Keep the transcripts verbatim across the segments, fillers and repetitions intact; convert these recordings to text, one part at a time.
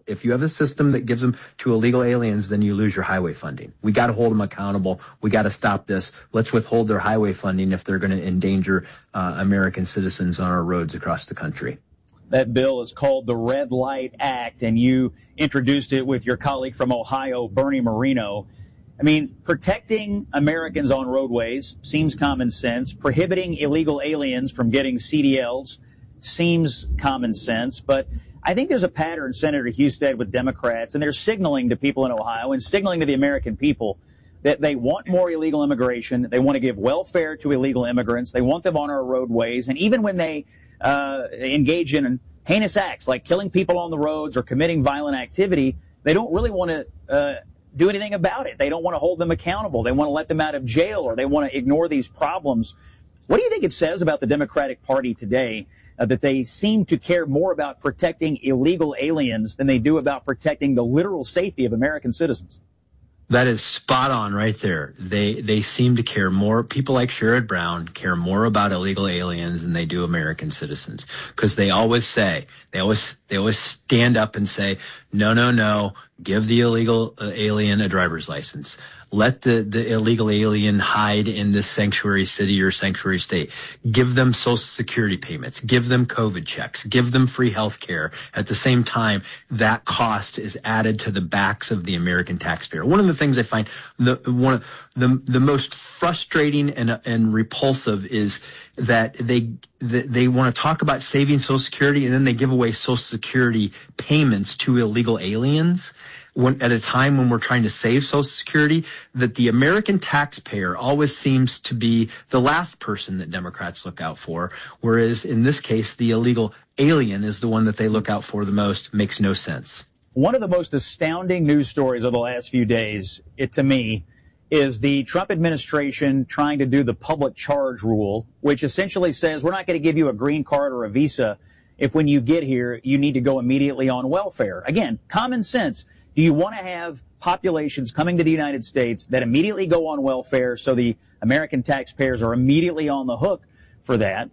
If you have a system that gives them to illegal aliens, then you lose your highway funding. We got to hold them accountable. We got to stop this. Let's withhold their highway funding if they're going to endanger uh, American citizens on our roads across the country. That bill is called the Red Light Act, and you introduced it with your colleague from Ohio, Bernie Moreno. I mean, protecting Americans on roadways seems common sense. Prohibiting illegal aliens from getting C D Ls seems common sense. But I think there's a pattern, Senator Husted, with Democrats, and they're signaling to people in Ohio and signaling to the American people that they want more illegal immigration. They want to give welfare to illegal immigrants. They want them on our roadways. And even when they uh, engage in heinous acts like killing people on the roads or committing violent activity, they don't really want to uh, do anything about it. They don't want to hold them accountable. They want to let them out of jail, or they want to ignore these problems. What do you think it says about the Democratic Party today uh, that they seem to care more about protecting illegal aliens than they do about protecting the literal safety of American citizens? That is spot on right there. They they seem to care more. People like Sherrod Brown care more about illegal aliens than they do American citizens, because they always say, they always they always stand up and say, no, no, no, give the illegal uh, alien a driver's license. Let the, the illegal alien hide in this sanctuary city or sanctuary state. Give them Social Security payments. Give them COVID checks. Give them free health care. At the same time, that cost is added to the backs of the American taxpayer. One of the things I find the one of the the most frustrating and and repulsive is that they that they want to talk about saving Social Security, and then they give away Social Security payments to illegal aliens. When, at a time when we're trying to save Social Security, that the American taxpayer always seems to be the last person that Democrats look out for, whereas in this case, the illegal alien is the one that they look out for the most. Makes no sense. One of the most astounding news stories of the last few days, it to me, is the Trump administration trying to do the public charge rule, which essentially says we're not going to give you a green card or a visa if when you get here, you need to go immediately on welfare. Again, common sense. Do you want to have populations coming to the United States that immediately go on welfare so the American taxpayers are immediately on the hook for that?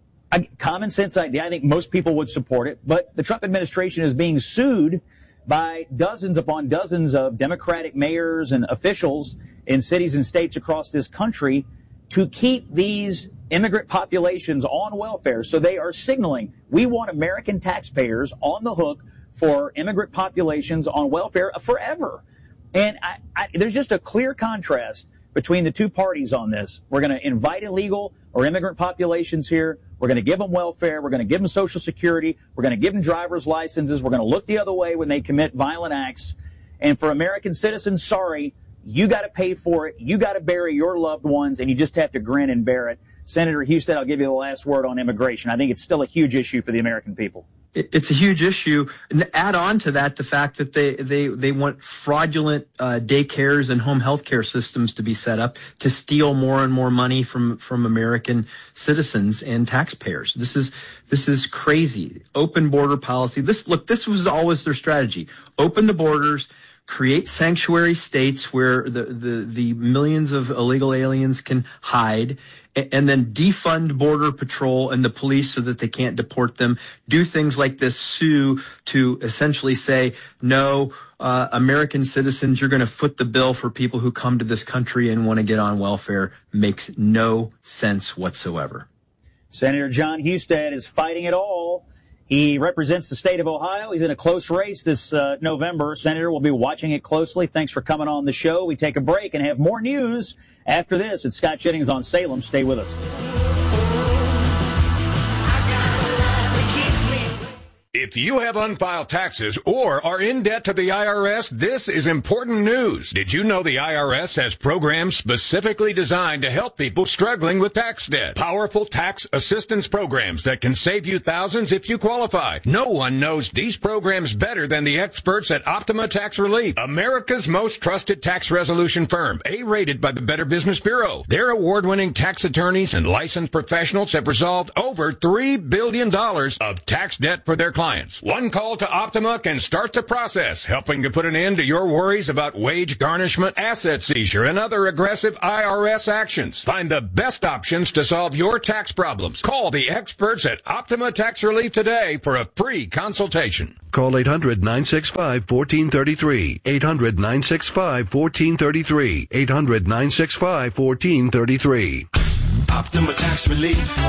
A common sense idea. I think most people would support it. But the Trump administration is being sued by dozens upon dozens of Democratic mayors and officials in cities and states across this country to keep these immigrant populations on welfare. So they are signaling, we want American taxpayers on the hook for immigrant populations on welfare forever. And I, I, there's just a clear contrast between the two parties on this. We're going to invite illegal or immigrant populations here. We're going to give them welfare. We're going to give them Social Security. We're going to give them driver's licenses. We're going to look the other way when they commit violent acts. And for American citizens, sorry, you got to pay for it. You got to bury your loved ones, and you just have to grin and bear it. Senator Husted, I'll give you the last word on immigration. I think it's still a huge issue for the American people. It's a huge issue. And add on to that the fact that they they they want fraudulent uh, daycares and home health care systems to be set up to steal more and more money from from American citizens and taxpayers. This is this is crazy. Open border policy. This look, this was always their strategy. Open the borders, create sanctuary states where the the, the millions of illegal aliens can hide, and then defund Border Patrol and the police so that they can't deport them. Do things like this, sue to essentially say, no, uh, American citizens, you're going to foot the bill for people who come to this country and want to get on welfare. Makes no sense whatsoever. Senator Jon Husted is fighting it all. He represents the state of Ohio. He's in a close race this uh, November. Senator, we'll be watching it closely. Thanks for coming on the show. We take a break and have more news after this. It's Scott Jennings on Salem. Stay with us. If you have unfiled taxes or are in debt to the I R S, this is important news. Did you know the I R S has programs specifically designed to help people struggling with tax debt? Powerful tax assistance programs that can save you thousands if you qualify. No one knows these programs better than the experts at Optima Tax Relief, America's most trusted tax resolution firm, A-rated by the Better Business Bureau. Their award-winning tax attorneys and licensed professionals have resolved over three billion dollars of tax debt for their clients. One call to Optima can start the process, helping to put an end to your worries about wage garnishment, asset seizure, and other aggressive I R S actions. Find the best options to solve your tax problems. Call the experts at Optima Tax Relief today for a free consultation. Call eight hundred, nine six five, one four three three. eight hundred, nine six five, one four three three. eight hundred, nine six five, one four three three. Optima Tax Relief.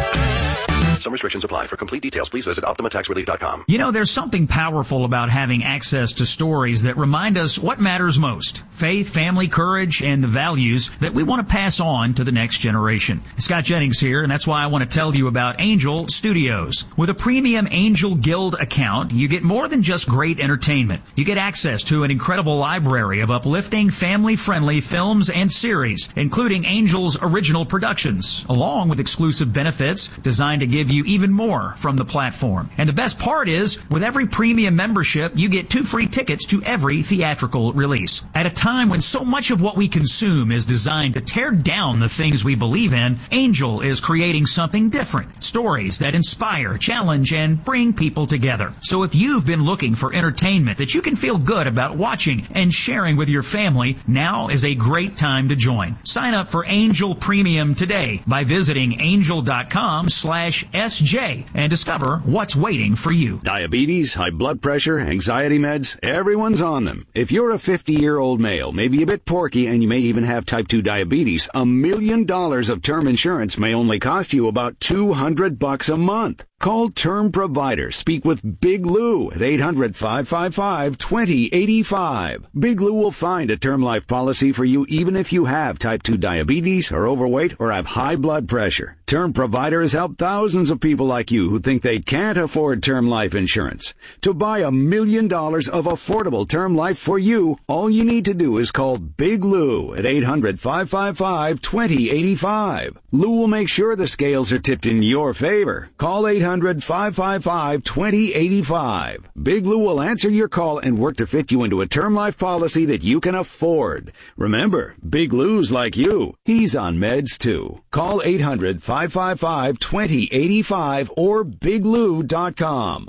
Some restrictions apply. For complete details, please visit Optima Tax Relief dot com. You know, there's something powerful about having access to stories that remind us what matters most. Faith, family, courage, and the values that we want to pass on to the next generation. Scott Jennings here, and that's why I want to tell you about Angel Studios. With a premium Angel Guild account, you get more than just great entertainment. You get access to an incredible library of uplifting, family-friendly films and series, including Angel's original productions, along with exclusive benefits designed to give you even more from the platform. And the best part is, with every premium membership, you get two free tickets to every theatrical release. At a time when so much of what we consume is designed to tear down the things we believe in, Angel is creating something different. Stories that inspire, challenge, and bring people together. So if you've been looking for entertainment that you can feel good about watching and sharing with your family, now is a great time to join. Sign up for Angel Premium today by visiting angel.com slash S J and discover what's waiting for you. Diabetes, high blood pressure, anxiety meds, everyone's on them. If you're a fifty-year-old male, maybe a bit porky, and you may even have type two diabetes, a million dollars of term insurance may only cost you about two hundred bucks a month. Call Term Provider. Speak with Big Lou at eight hundred, five five five, two zero eight five. Big Lou will find a term life policy for you even if you have type two diabetes, are overweight, or have high blood pressure. Term Provider has helped thousands of people like you who think they can't afford term life insurance. To buy a million dollars of affordable term life for you, all you need to do is call Big Lou at eight hundred, five five five, two zero eight five. Lou will make sure the scales are tipped in your favor. Call eight hundred, five five five, two zero eight five. Big Lou will answer your call and work to fit you into a term life policy that you can afford. Remember, Big Lou's like you. He's on meds too. Call eight hundred, five five five, two zero eight five or big lou dot com.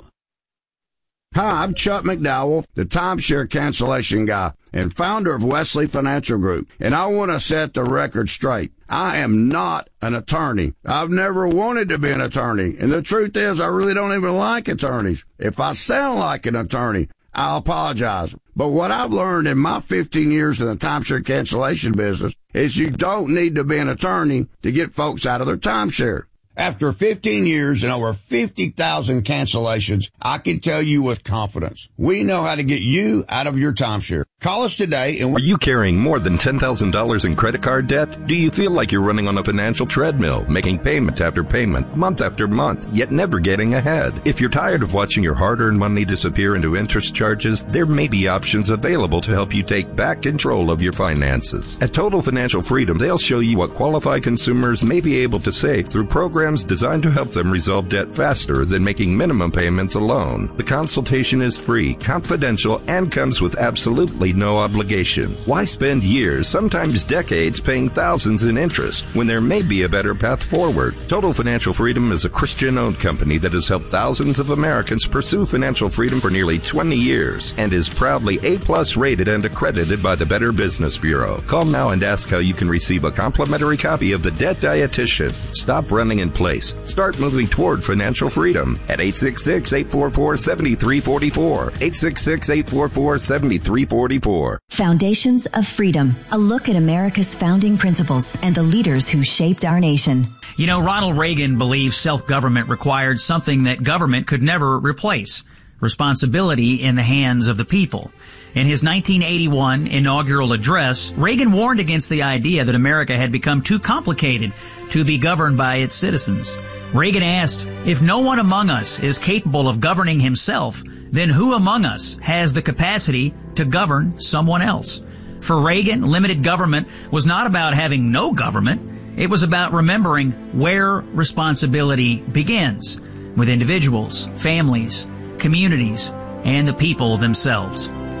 Hi, I'm Chuck McDowell, the timeshare cancellation guy and founder of Wesley Financial Group, and I want to set the record straight. I am not an attorney. I've never wanted to be an attorney, and the truth is I really don't even like attorneys. If I sound like an attorney, I'll apologize. But what I've learned in my fifteen years in the timeshare cancellation business is you don't need to be an attorney to get folks out of their timeshare. After fifteen years and over fifty thousand cancellations, I can tell you with confidence, we know how to get you out of your timeshare. Call us today and... Are you carrying more than ten thousand dollars in credit card debt? Do you feel like you're running on a financial treadmill, making payment after payment, month after month, yet never getting ahead? If you're tired of watching your hard-earned money disappear into interest charges, there may be options available to help you take back control of your finances. At Total Financial Freedom, they'll show you what qualified consumers may be able to save through programs designed to help them resolve debt faster than making minimum payments alone. The consultation is free, confidential, and comes with absolutely no obligation. Why spend years, sometimes decades, paying thousands in interest when there may be a better path forward? Total Financial Freedom is a Christian-owned company that has helped thousands of Americans pursue financial freedom for nearly twenty years and is proudly A-plus rated and accredited by the Better Business Bureau. Call now and ask how you can receive a complimentary copy of The Debt Dietitian. Stop running in place. Start moving toward financial freedom at eight six six, eight four four, seven three four four. eight six six, eight four four, seven three four four. Foundations of Freedom, a look at America's founding principles and the leaders who shaped our nation. You know, Ronald Reagan believed self-government required something that government could never replace: responsibility in the hands of the people. In his nineteen eighty-one inaugural address, Reagan warned against the idea that America had become too complicated to be governed by its citizens. Reagan asked, "If no one among us is capable of governing himself, then who among us has the capacity to govern someone else?" For Reagan, limited government was not about having no government. It was about remembering where responsibility begins, with individuals, families, communities, and the people themselves.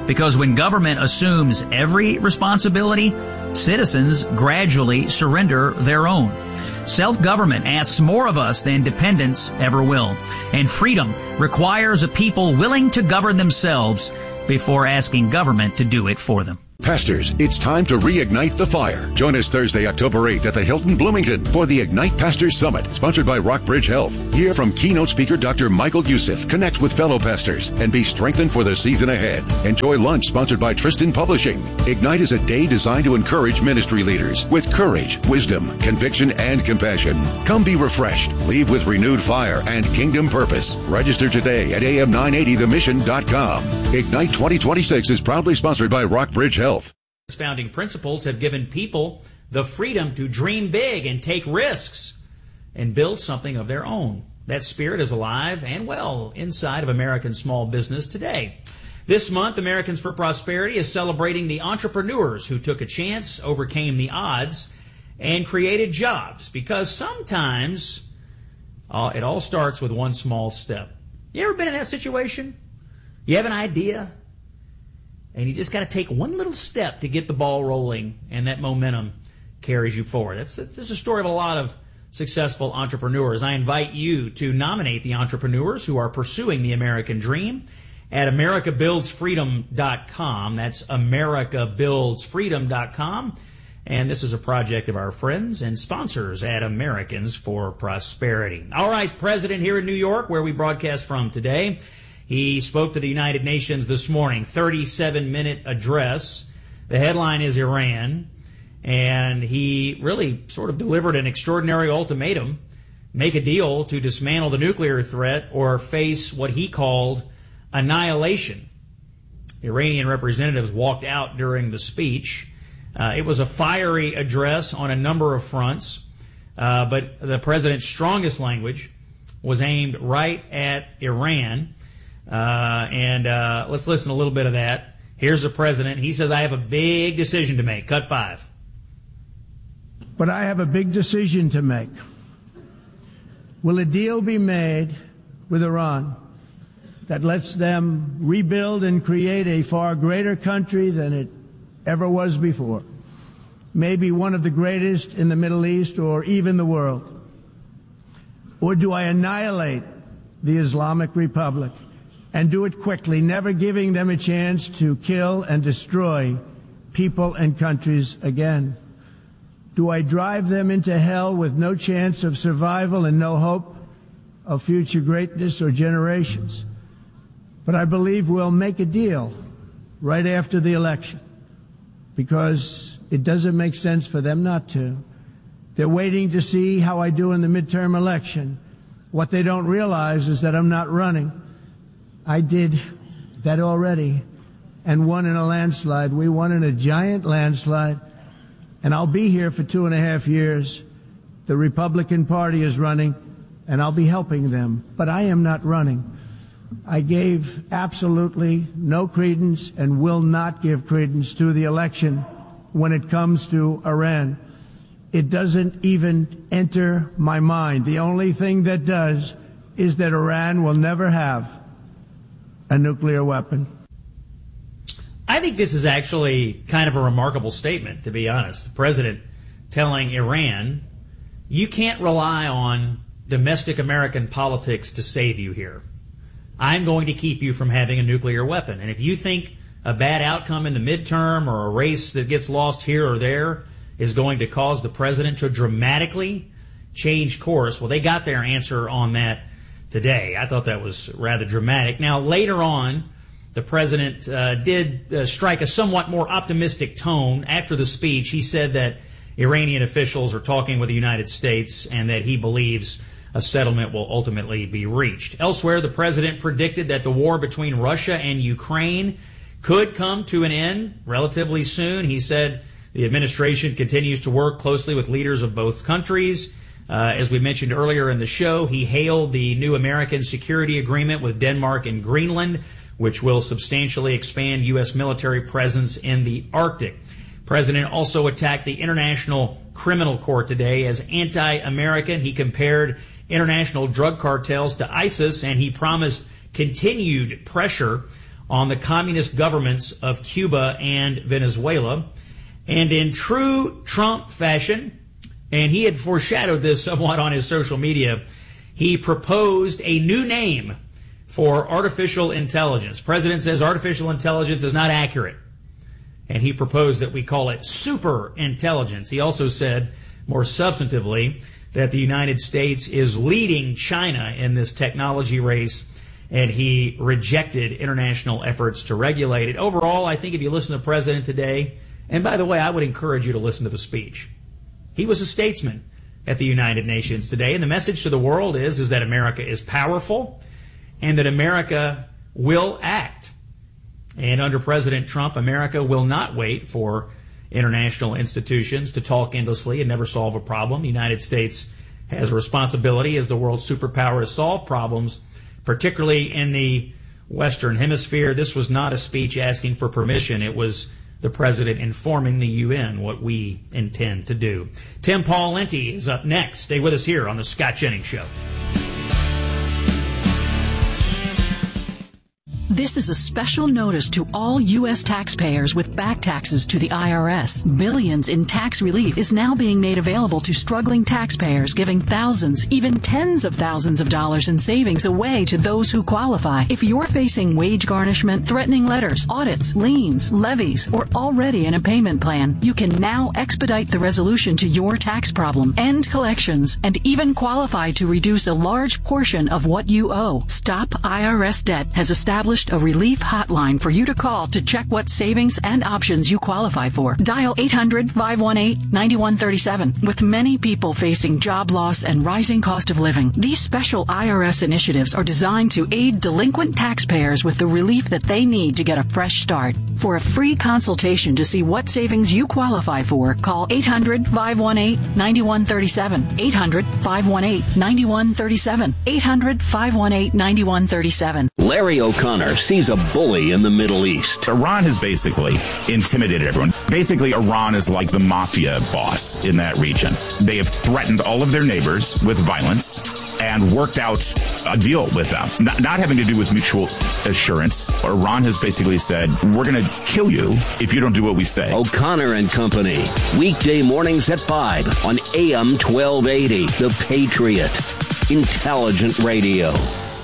Because when government assumes every responsibility, citizens gradually surrender their own. Self-government asks more of us than dependence ever will. And freedom requires a people willing to govern themselves before asking government to do it for them. Pastors, it's time to reignite the fire. Join us Thursday, October eighth at the Hilton Bloomington for the Ignite Pastors Summit, sponsored by Rockbridge Health. Hear from keynote speaker Doctor Michael Youssef, connect with fellow pastors, and be strengthened for the season ahead. Enjoy lunch sponsored by Tristan Publishing. Ignite is a day designed to encourage ministry leaders with courage, wisdom, conviction, and compassion. Come be refreshed, leave with renewed fire and kingdom purpose. Register today at A M nine eighty the mission dot com. Ignite twenty twenty-six is proudly sponsored by Rockbridge Health. Its founding principles have given people the freedom to dream big and take risks and build something of their own. That spirit is alive and well inside of American small business today. This month, Americans for Prosperity is celebrating the entrepreneurs who took a chance, overcame the odds, and created jobs. Because sometimes uh, it all starts with one small step. You ever been in that situation? You have an idea, and you just got to take one little step to get the ball rolling, and that momentum carries you forward. That's a, that's a story of a lot of successful entrepreneurs. I invite you to nominate the entrepreneurs who are pursuing the American dream at America Builds Freedom dot com. That's America Builds Freedom dot com. And this is a project of our friends and sponsors at Americans for Prosperity. All right, President here in New York, where we broadcast from today. He spoke to the United Nations this morning, thirty-seven minute address. The headline is Iran, and he really sort of delivered an extraordinary ultimatum: make a deal to dismantle the nuclear threat or face what he called annihilation. Iranian representatives walked out during the speech. Uh, it was a fiery address on a number of fronts, uh, but the president's strongest language was aimed right at Iran. Uh, and uh, let's listen to a little bit of that. Here's the president. He says, I have a big decision to make. Cut five. But I have a big decision to make. Will a deal be made with Iran that lets them rebuild and create a far greater country than it ever was before? Maybe one of the greatest in the Middle East or even the world. Or do I annihilate the Islamic Republic and do it quickly, never giving them a chance to kill and destroy people and countries again? Do I drive them into hell with no chance of survival and no hope of future greatness or generations? But I believe we'll make a deal right after the election, because it doesn't make sense for them not to. They're waiting to see how I do in the midterm election. What they don't realize is that I'm not running. I did that already and won in a landslide. We won in a giant landslide, and I'll be here for two and a half years. The Republican Party is running, and I'll be helping them, but I am not running. I gave absolutely no credence and will not give credence to the election when it comes to Iran. It doesn't even enter my mind. The only thing that does is that Iran will never have a nuclear weapon. I think this is actually kind of a remarkable statement, to be honest. The president telling Iran, you can't rely on domestic American politics to save you here. I'm going to keep you from having a nuclear weapon. And if you think a bad outcome in the midterm or a race that gets lost here or there is going to cause the president to dramatically change course, well, they got their answer on that today. I thought that was rather dramatic. Now, later on, the president uh, did uh, strike a somewhat more optimistic tone after the speech. He said that Iranian officials are talking with the United States and that he believes a settlement will ultimately be reached. Elsewhere, the president predicted that the war between Russia and Ukraine could come to an end relatively soon. He said the administration continues to work closely with leaders of both countries. Uh, as we mentioned earlier in the show, he hailed the new American security agreement with Denmark and Greenland, which will substantially expand U S military presence in the Arctic. The president also attacked the International Criminal Court today as anti-American. He compared international drug cartels to ISIS, and he promised continued pressure on the communist governments of Cuba and Venezuela. And in true Trump fashion, and he had foreshadowed this somewhat on his social media, he proposed a new name for artificial intelligence. The president says artificial intelligence is not accurate, and he proposed that we call it super intelligence. He also said, more substantively, that the United States is leading China in this technology race, and he rejected international efforts to regulate it. Overall, I think if you listen to the president today, and by the way, I would encourage you to listen to the speech. He was a statesman at the United Nations today, and the message to the world is, is that America is powerful and that America will act. And under President Trump, America will not wait for international institutions to talk endlessly and never solve a problem. The United States has a responsibility as the world's superpower to solve problems, particularly in the Western Hemisphere. This was not a speech asking for permission. It was the president informing the U N what we intend to do. Tim Pawlenty is up next. Stay with us here on the Scott Jennings Show. This is a special notice to all U S taxpayers with back taxes to the I R S. Billions in tax relief is now being made available to struggling taxpayers, giving thousands, even tens of thousands of dollars in savings away to those who qualify. If you're facing wage garnishment, threatening letters, audits, liens, levies, or already in a payment plan, you can now expedite the resolution to your tax problem, end collections, and even qualify to reduce a large portion of what you owe. Stop I R S Debt has established a relief hotline for you to call to check what savings and options you qualify for. Dial eight hundred, five one eight, nine one three seven. With many people facing job loss and rising cost of living, these special I R S initiatives are designed to aid delinquent taxpayers with the relief that they need to get a fresh start. For a free consultation to see what savings you qualify for, call eight hundred, five one eight, nine one three seven. eight hundred, five one eight, nine one three seven. eight hundred, five one eight, nine one three seven. Larry O'Connor sees a bully in the Middle East. Iran has basically intimidated everyone. Basically, Iran is like the mafia boss in that region. They have threatened all of their neighbors with violence and worked out a deal with them. Not, not having to do with mutual assurance. Iran has basically said, we're going to kill you if you don't do what we say. O'Connor and Company. Weekday mornings at five on A M twelve eighty. The Patriot. Intelligent radio.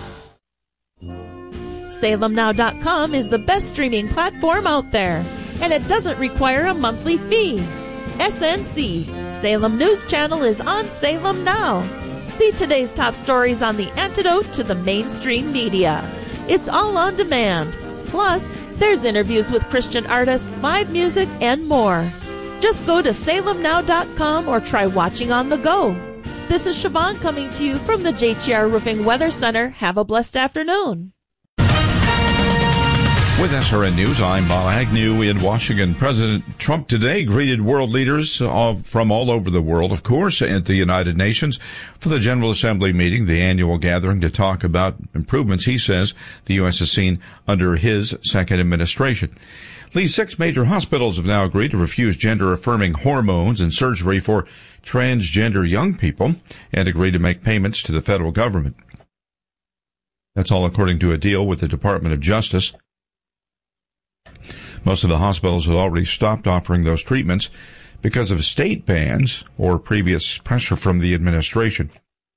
Salem Now dot com is the best streaming platform out there, and it doesn't require a monthly fee. S N C, Salem News Channel, is on Salem Now. See today's top stories on the antidote to the mainstream media. It's all on demand. Plus, there's interviews with Christian artists, live music, and more. Just go to Salem Now dot com or try watching on the go. This is Siobhan coming to you from the J T R Roofing Weather Center. Have a blessed afternoon. With S R N News, I'm Bob Agnew in Washington. President Trump today greeted world leaders of, from all over the world, of course, at the United Nations for the General Assembly meeting, the annual gathering to talk about improvements he says the U S has seen under his second administration. At least six major hospitals have now agreed to refuse gender-affirming hormones and surgery for transgender young people and agreed to make payments to the federal government. That's all according to a deal with the Department of Justice. Most of the hospitals have already stopped offering those treatments because of state bans or previous pressure from the administration.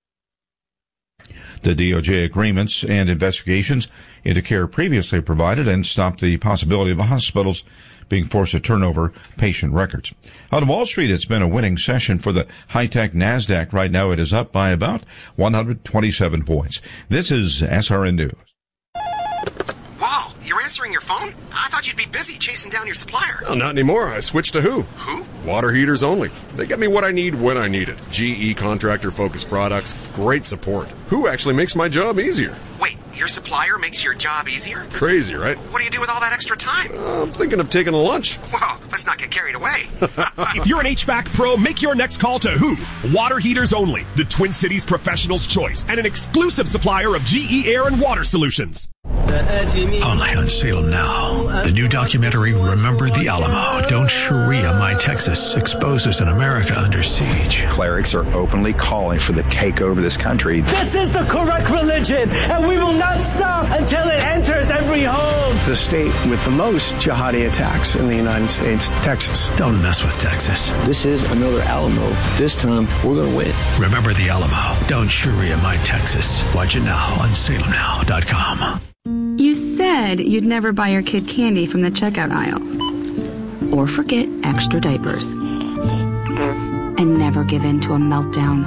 The D O J agreements and investigations into care previously provided and stopped the possibility of hospitals being forced to turn over patient records. Out of Wall Street, it's been a winning session for the high-tech NASDAQ. Right now, it is up by about one hundred twenty-seven points. This is S R N News. Wow, you're answering your phone? I thought you'd be busy chasing down your supplier. Well, not anymore. I switched to Who. Who? Water heaters only. They get me what I need when I need it. G E contractor-focused products, great support. Who actually makes my job easier. Wait, your supplier makes your job easier? Crazy, right? What do you do with all that extra time? Uh, I'm thinking of taking a lunch. Whoa, let's not get carried away. If you're an H V A C pro, make your next call to Who. Water heaters only. The Twin Cities professional's choice and an exclusive supplier of G E air and water solutions. Only on Salem Now. The new documentary, Remember the Alamo. Don't Sharia My Texas, exposes an America under siege. Clerics are openly calling for the takeover of this country. This is the correct religion, and we will not stop until it enters every home. The state with the most jihadi attacks in the United States, Texas. Don't mess with Texas. This is another Alamo. This time, we're going to win. Remember the Alamo. Don't Sharia My Texas. Watch it now on salem now dot com. You said you'd never buy your kid candy from the checkout aisle. Or forget extra diapers. And never give in to a meltdown.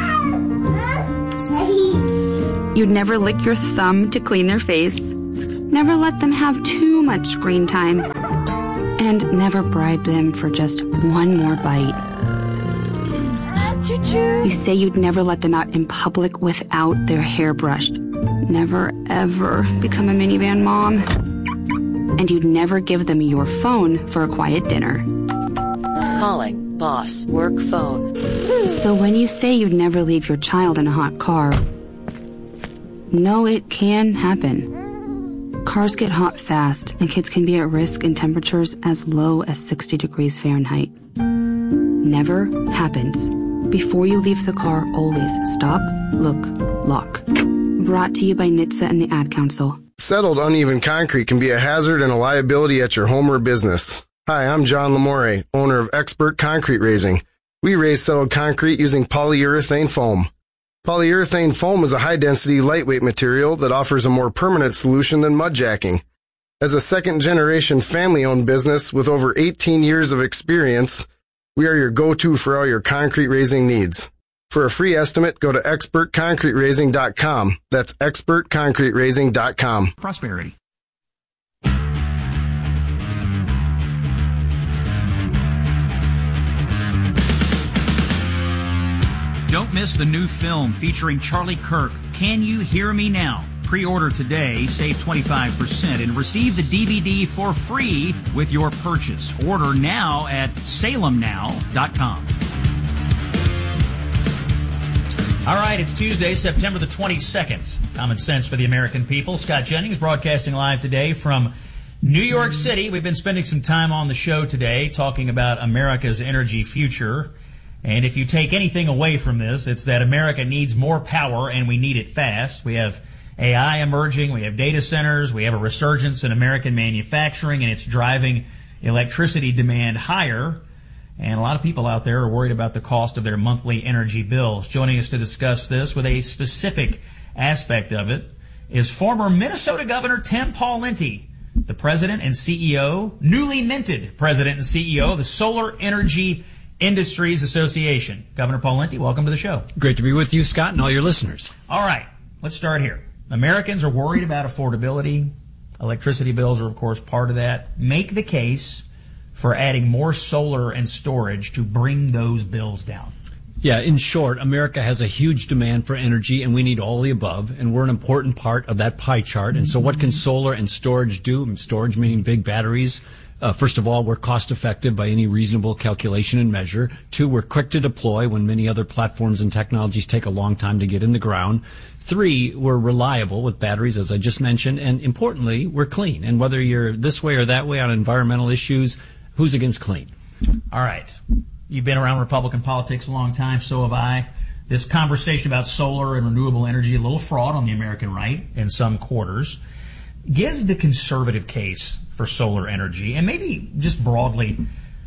You'd never lick your thumb to clean their face. Never let them have too much screen time. And never bribe them for just one more bite. You say you'd never let them out in public without their hair brushed. Never, ever become a minivan mom. And you'd never give them your phone for a quiet dinner. Calling boss work phone. So when you say you'd never leave your child in a hot car, no, it can happen. Cars get hot fast, and kids can be at risk in temperatures as low as sixty degrees Fahrenheit. Never happens. Before you leave the car, always stop, look, lock. Brought to you by N H T S A and the Ad Council. Settled uneven concrete can be a hazard and a liability at your home or business. Hi, I'm John Lamore, owner of Expert Concrete Raising. We raise settled concrete using polyurethane foam. Polyurethane foam is a high-density, lightweight material that offers a more permanent solution than mudjacking. As a second-generation family-owned business with over eighteen years of experience, we are your go-to for all your concrete raising needs. For a free estimate, go to expert concrete raising dot com. That's expert concrete raising dot com. Prosperity. Don't miss the new film featuring Charlie Kirk, Can You Hear Me Now? Pre-order today, save twenty-five percent, and receive the D V D for free with your purchase. Order now at salem now dot com. All right, it's Tuesday, September the twenty-second. Common Sense for the American People. Scott Jennings broadcasting live today from New York City. We've been spending some time on the show today talking about America's energy future. And if you take anything away from this, it's that America needs more power and we need it fast. We have A I emerging, we have data centers, we have a resurgence in American manufacturing, and it's driving electricity demand higher. And a lot of people out there are worried about the cost of their monthly energy bills. Joining us to discuss this with a specific aspect of it is former Minnesota Governor Tim Pawlenty, the president and C E O, newly minted president and C E O of the Solar Energy Industries Association. Governor Pawlenty, welcome to the show. Great to be with you, Scott, and all your listeners. All right, let's start here. Americans are worried about affordability. Electricity bills are, of course, part of that. Make the case for adding more solar and storage to bring those bills down. Yeah, in short, America has a huge demand for energy, and we need all the above, and we're an important part of that pie chart. And so what can solar and storage do? Storage meaning big batteries. Uh, first of all, we're cost effective by any reasonable calculation and measure. Two, we're quick to deploy when many other platforms and technologies take a long time to get in the ground. Three, we're reliable with batteries, as I just mentioned. And importantly, we're clean. And whether you're this way or that way on environmental issues, who's against clean? All right. You've been around Republican politics a long time, so have I. This conversation about solar and renewable energy, a little fraud on the American right in some quarters. Give the conservative case for solar energy, and maybe just broadly,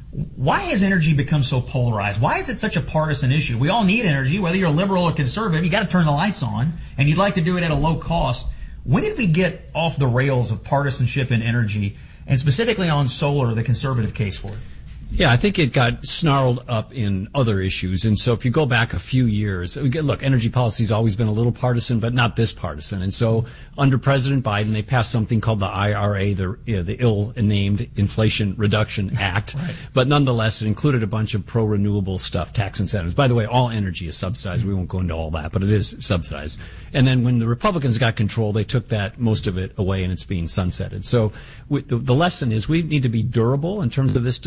why has energy become so polarized? Why is it such a partisan issue? We all need energy, whether you're liberal or conservative. You got to turn the lights on, and you'd like to do it at a low cost. When did we get off the rails of partisanship in energy, and specifically on solar, the conservative case for it? Yeah, I think it got snarled up in other issues. And so if you go back a few years, look, energy policy has always been a little partisan, but not this partisan. And so under President Biden, they passed something called the I R A, the, you know, the ill-named Inflation Reduction Act. Right. But nonetheless, it included a bunch of pro-renewable stuff, tax incentives. By the way, all energy is subsidized. We won't go into all that, but it is subsidized. And then when the Republicans got control, they took that, most of it away, and it's being sunsetted. So the, the lesson is we need to be durable in terms of this discussion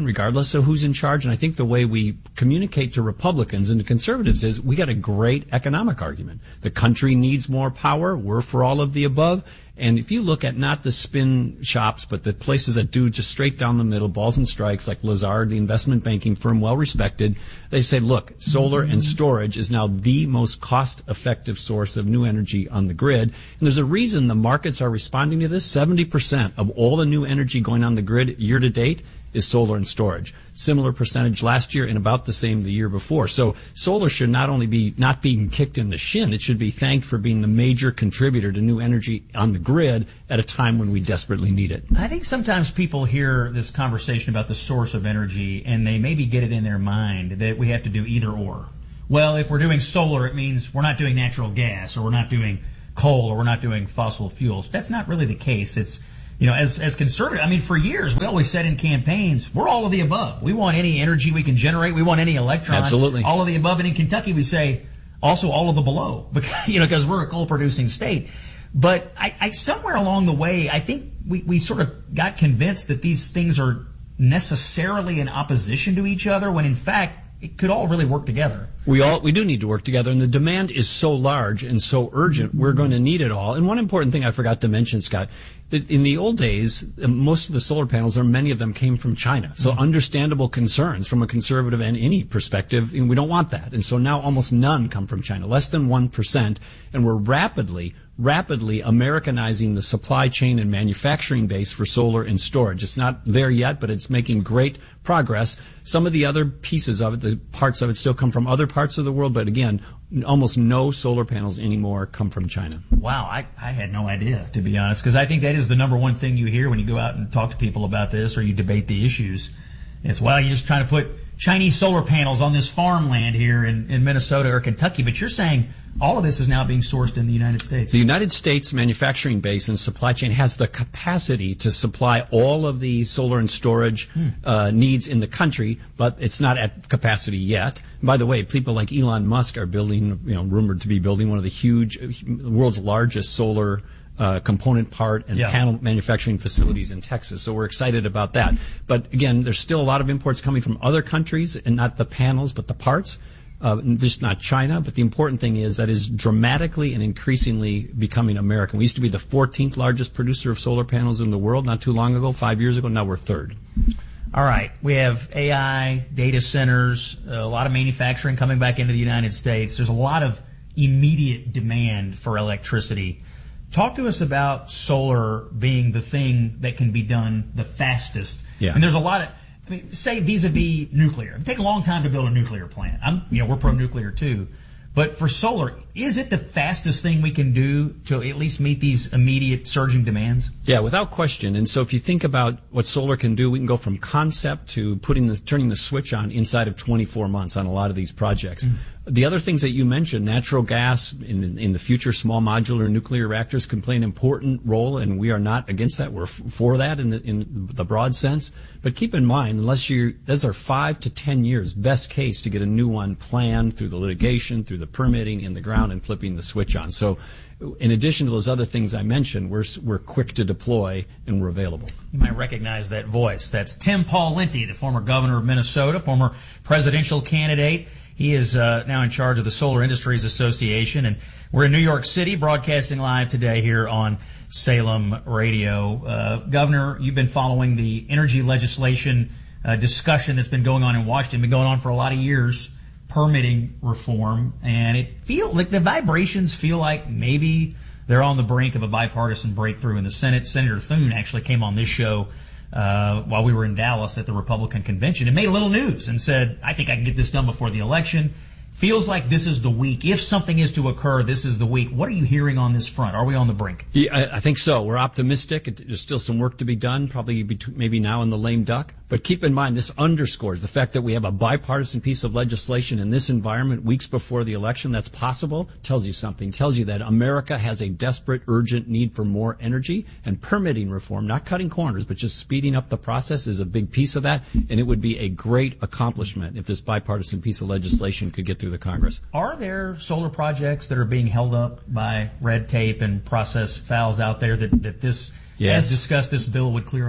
regardless of who's in charge. And I think the way we communicate to Republicans and to conservatives is we got a great economic argument. The country needs more power. We're for all of the above. And if you look at not the spin shops, but the places that do just straight down the middle, balls and strikes, like Lazard, the investment banking firm, well respected, they say, look, solar and storage is now the most cost-effective source of new energy on the grid. And there's a reason the markets are responding to this. seventy percent of all the new energy going on the grid year to date is solar and storage. Similar percentage last year and about the same the year before. So solar should not only be not being kicked in the shin, it should be thanked for being the major contributor to new energy on the grid at a time when we desperately need it. I think sometimes people hear this conversation about the source of energy and they maybe get it in their mind that we have to do either or. Well, if we're doing solar, it means we're not doing natural gas or we're not doing coal or we're not doing fossil fuels. That's not really the case. It's You know, as as conservative, I mean, for years, we always said in campaigns, we're all of the above. We want any energy we can generate. We want any electron. Absolutely. All of the above. And in Kentucky, we say also all of the below, because, you know, because we're a coal-producing state. But I, I somewhere along the way, I think we, we sort of got convinced that these things are necessarily in opposition to each other, when in fact, it could all really work together. We all we do need to work together, and the demand is so large and so urgent. We're going to need it all. And one important thing I forgot to mention, Scott, that in the old days, most of the solar panels, or many of them, came from China. So mm-hmm. understandable concerns from a conservative and any perspective, and we don't want that. And so now almost none come from China, less than one percent, and we're rapidly rapidly Americanizing the supply chain and manufacturing base for solar and storage. It's not there yet, but it's making great progress. Some of the other pieces of it, the parts of it, still come from other parts of the world, but again, almost no solar panels anymore come from China. Wow, I, I had no idea, to be honest, because I think that is the number one thing you hear when you go out and talk to people about this or you debate the issues. It's, well, you're just trying to put Chinese solar panels on this farmland here in, in Minnesota or Kentucky, but you're saying all of this is now being sourced in the United States. The United States manufacturing base and supply chain has the capacity to supply all of the solar and storage hmm. uh, needs in the country, but it's not at capacity yet. By the way, people like Elon Musk are building, you know, rumored to be building one of the huge, the world's largest solar Uh, component part and yeah. panel manufacturing facilities in Texas. So we're excited about that. But again, there's still a lot of imports coming from other countries, and not the panels, but the parts. Uh, just not China. But the important thing is that is dramatically and increasingly becoming American. We used to be the fourteenth largest producer of solar panels in the world not too long ago, five years ago. Now we're third. All right. We have A I, data centers, a lot of manufacturing coming back into the United States. There's a lot of immediate demand for electricity. Talk to us about solar being the thing that can be done the fastest. Yeah. And there's a lot of, I mean, say vis-a-vis nuclear. It take a long time to build a nuclear plant. I'm, you know, we're pro-nuclear too. But for solar, is it the fastest thing we can do to at least meet these immediate surging demands? Yeah, without question. And so if you think about what solar can do, we can go from concept to putting the, turning the switch on inside of twenty-four months on a lot of these projects. Mm-hmm. The other things that you mentioned, natural gas, in, in the future, small modular nuclear reactors can play an important role, and we are not against that. We're f- for that in the, in the broad sense. But keep in mind, unless you, those are five to ten years, best case, to get a new one planned through the litigation, through the permitting in the ground, and flipping the switch on. So in addition to those other things I mentioned, we're, we're quick to deploy and we're available. You might recognize that voice. That's Tim Pawlenty, the former governor of Minnesota, former presidential candidate. He is uh, now in charge of the Solar Industries Association, and we're in New York City, broadcasting live today here on Salem Radio. Uh, Governor, you've been following the energy legislation uh, discussion that's been going on in Washington, been going on for a lot of years, permitting reform, and it feel like the vibrations feel like maybe they're on the brink of a bipartisan breakthrough in the Senate. Senator Thune actually came on this show Uh, while we were in Dallas at the Republican convention and made a little news and said, I think I can get this done before the election. Feels like this is the week. If something is to occur, this is the week. What are you hearing on this front? Are we on the brink? Yeah, I, I think so. We're optimistic. It, there's still some work to be done, probably between, maybe now in the lame duck. But keep in mind, this underscores the fact that we have a bipartisan piece of legislation in this environment weeks before the election that's possible. Tells you something. Tells you that America has a desperate, urgent need for more energy, and permitting reform, not cutting corners, but just speeding up the process, is a big piece of that. And it would be a great accomplishment if this bipartisan piece of legislation could get through the Congress. Are there solar projects that are being held up by red tape and process fouls out there that, that this, yes. as discussed, this bill would clear up?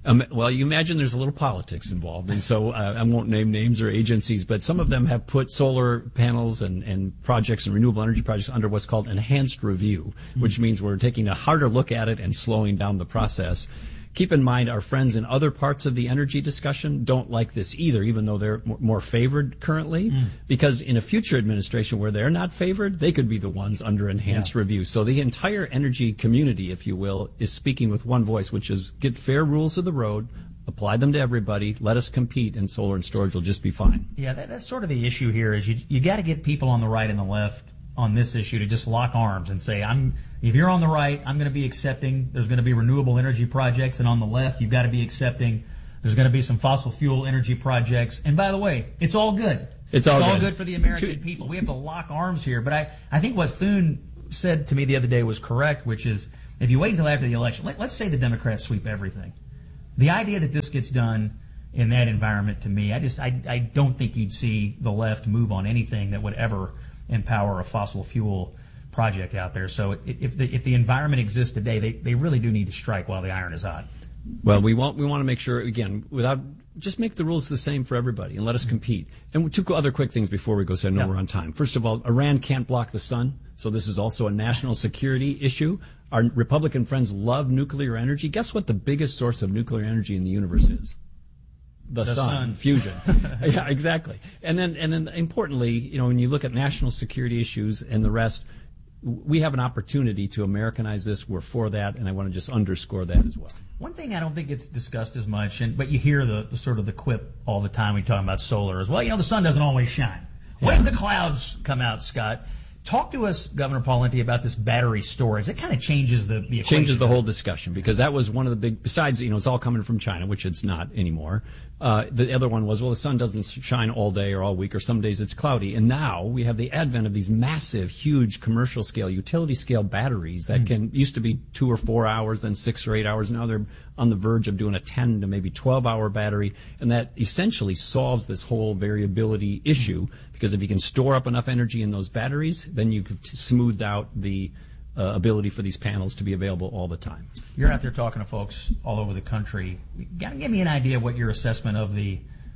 Um, well, you imagine there's a little politics involved, and so uh, I won't name names or agencies, but some of them have put solar panels and, and projects and renewable energy projects under what's called enhanced review, which means we're taking a harder look at it and slowing down the process. Keep in mind, our friends in other parts of the energy discussion don't like this either, even though they're more favored currently, mm. because in a future administration where they're not favored, they could be the ones under enhanced yeah. review. So the entire energy community, if you will, is speaking with one voice, which is get fair rules of the road, apply them to everybody, let us compete, and solar and storage will just be fine. Yeah, that, that's sort of the issue here is you you got to get people on the right and the left on this issue to just lock arms and say, I'm if you're on the right, I'm going to be accepting there's going to be renewable energy projects, and on the left, you've got to be accepting there's going to be some fossil fuel energy projects. And by the way, it's all good. It's all, it's all good. good for the American people. We have to lock arms here. But I, I think what Thune said to me the other day was correct, which is if you wait until after the election, let, let's say the Democrats sweep everything. The idea that this gets done in that environment, to me, I just I, I don't think you'd see the left move on anything that would ever empower a fossil fuel project out there. So if the if the environment exists today, they, they really do need to strike while the iron is hot. Well, we want we want to make sure, again, without just make the rules the same for everybody and let us compete. And two other quick things before we go, so I know yeah. we're on time. First of all, Iran can't block the sun, so this is also a national security issue. Our Republican friends love nuclear energy. Guess what the biggest source of nuclear energy in the universe is? The, the sun, sun, fusion. Yeah, exactly. And then, and then, importantly, you know, when you look at national security issues and the rest, we have an opportunity to Americanize this. We're for that, and I want to just underscore that as well. One thing I don't think gets discussed as much, and but you hear the, the sort of the quip all the time when you're talking about solar as well. You know, the sun doesn't always shine. What if the clouds come out, Scott? Talk to us, Governor Pawlenty, about this battery storage. That kind of changes the, the equation. Changes the whole discussion, because that was one of the big, besides, you know, it's all coming from China, which it's not anymore. Uh, the other one was, well, the sun doesn't shine all day or all week, or some days it's cloudy. And now we have the advent of these massive, huge commercial scale, utility scale batteries that mm. can, used to be two or four hours, then six or eight hours. Now they're on the verge of doing a ten to maybe twelve hour battery. And that essentially solves this whole variability issue, because if you can store up enough energy in those batteries, then you could smooth out the uh, ability for these panels to be available all the time. You're out there talking to folks all over the country. Give me an idea what your assessment of the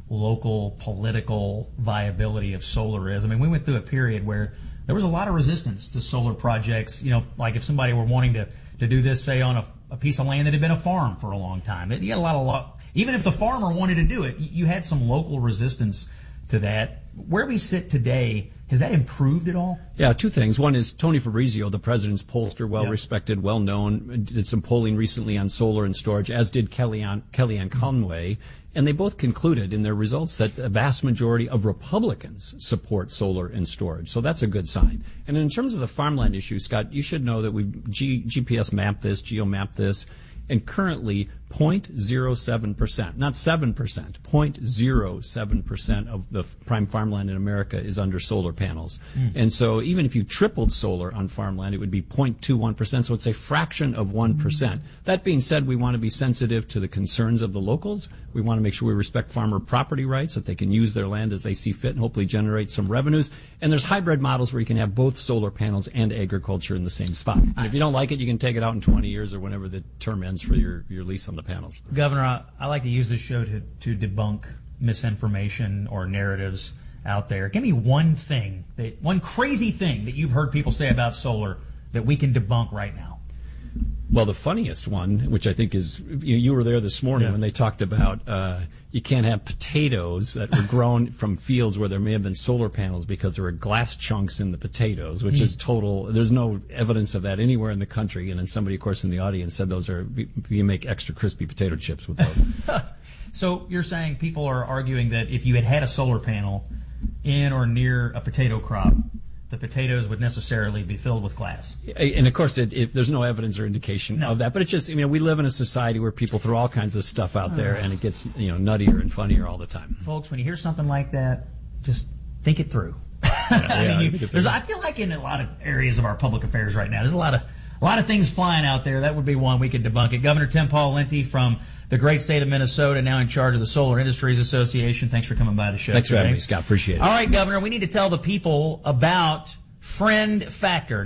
local political viability of solar is. I mean, we went through a period where there was a lot of resistance to solar projects. You know, like if somebody were wanting to, to do this, say, on a, a piece of land that had been a farm for a long time. You had a lot of, lot, even if the farmer wanted to do it, you had some local resistance to that. Where we sit today, has that improved at all? Yeah, two things. One is Tony Fabrizio, the president's pollster, well-respected, well-known, did some polling recently on solar and storage, as did Kellyanne, Kellyanne Conway, and they both concluded in their results that a vast majority of Republicans support solar and storage. So that's a good sign. And in terms of the farmland issue, Scott, you should know that we've G- G P S mapped this, geo-mapped this, and currently zero point zero seven percent, not seven percent, zero point zero seven percent of the prime farmland in America is under solar panels. Mm. And so even if you tripled solar on farmland, it would be zero point two one percent, so it's a fraction of one percent. Mm. That being said, we want to be sensitive to the concerns of the locals. We want to make sure we respect farmer property rights, that they can use their land as they see fit and hopefully generate some revenues. And there's hybrid models where you can have both solar panels and agriculture in the same spot. And if you don't like it, you can take it out in twenty years or whenever the term ends for your, your lease on the panels. Governor, I, I like to use this show to, to debunk misinformation or narratives out there. Give me one thing, that one crazy thing that you've heard people say about solar that we can debunk right now. Well, the funniest one, which I think is, you, you were there this morning yeah. when they talked about uh, you can't have potatoes that were grown from fields where there may have been solar panels because there were glass chunks in the potatoes, which mm. is total. There's no evidence of that anywhere in the country. And then somebody, of course, in the audience said those are, you make extra crispy potato chips with those. So you're saying people are arguing that if you had had a solar panel in or near a potato crop, the potatoes would necessarily be filled with glass. And of course, it, it, there's no evidence or indication no. of that. But it's just, I mean, we live in a society where people throw all kinds of stuff out there, and it gets, you know, nuttier and funnier all the time. Folks, when you hear something like that, just think it through. Yeah, I, mean, you, there's, I feel like in a lot of areas of our public affairs right now, there's a lot of a lot of things flying out there. That would be one we could debunk it. Governor Tim Pawlenty from the great state of Minnesota, now in charge of the Solar Industries Association. Thanks for coming by the show Thanks today. for having me, Scott. Appreciate it. All right, Governor, we need to tell the people about Friend Factor. Now,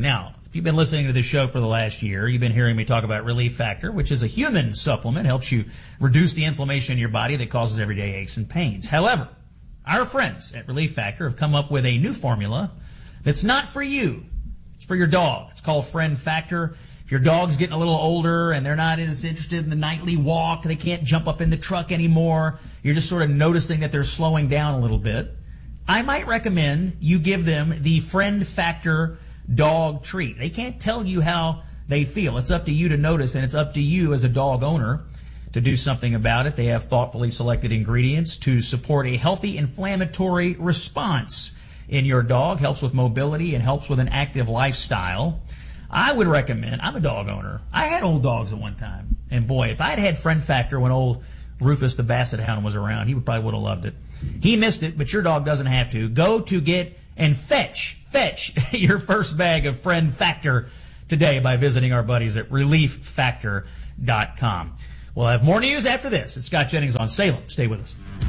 If you've been listening to this show for the last year, you've been hearing me talk about Relief Factor, which is a human supplement, helps you reduce the inflammation in your body that causes everyday aches and pains. However, our friends at Relief Factor have come up with a new formula that's not for you. It's for your dog. It's called Friend Factor. If your dog's getting a little older and they're not as interested in the nightly walk, they can't jump up in the truck anymore, you're just sort of noticing that they're slowing down a little bit, I might recommend you give them the Friend Factor dog treat. They can't tell you how they feel. It's up to you to notice, and it's up to you as a dog owner to do something about it. They have thoughtfully selected ingredients to support a healthy inflammatory response in your dog, helps with mobility, and helps with an active lifestyle. I would recommend, I'm a dog owner. I had old dogs at one time. And boy, if I'd had Friend Factor when old Rufus the Basset Hound was around, he would probably would have loved it. He missed it, but your dog doesn't have to. Go to get and fetch, fetch your first bag of Friend Factor today by visiting our buddies at relief factor dot com. We'll have more news after this. It's Scott Jennings on Salem. Stay with us.